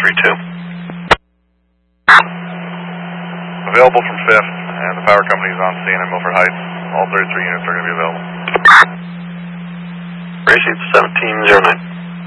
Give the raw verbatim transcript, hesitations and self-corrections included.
three two. Available from fifth, and the power company is on scene in Milford Heights. All thirty-three units are going to be available. Racing seventeen zero nine.